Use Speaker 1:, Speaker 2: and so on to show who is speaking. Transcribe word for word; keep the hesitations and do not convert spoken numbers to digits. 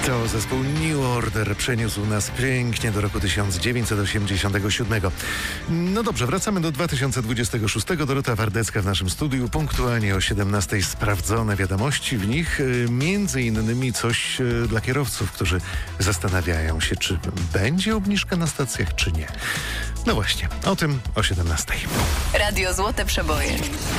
Speaker 1: To zespół New Order przeniósł nas pięknie do roku tysiąc dziewięćset osiemdziesiątego siódmego. No dobrze, wracamy do dwa tysiące dwudziestego szóstego. Dorota Wardecka w naszym studiu. Punktualnie o siedemnastej sprawdzone wiadomości. W nich y, między innymi coś y, dla kierowców, którzy zastanawiają się, czy będzie obniżka na stacjach, czy nie. No właśnie, o tym o siedemnastej.
Speaker 2: Radio Złote Przeboje.